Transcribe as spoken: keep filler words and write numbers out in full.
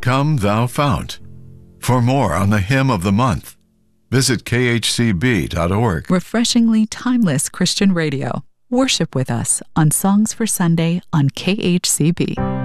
Come Thou Fount. For more on the hymn of the month, visit k h c b dot org. Refreshingly timeless Christian radio. Worship with us on Songs for Sunday on K H C B.